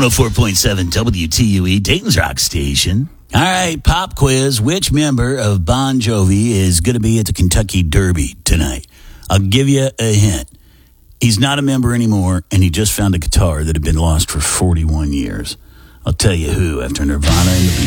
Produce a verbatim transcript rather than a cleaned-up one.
oh four point seven W T U E, Dayton's Rock Station. All right, pop quiz. Which member of Bon Jovi is going to be at the Kentucky Derby tonight? I'll give you a hint. He's not a member anymore, and he just found a guitar that had been lost for forty-one years. I'll tell you who after Nirvana and the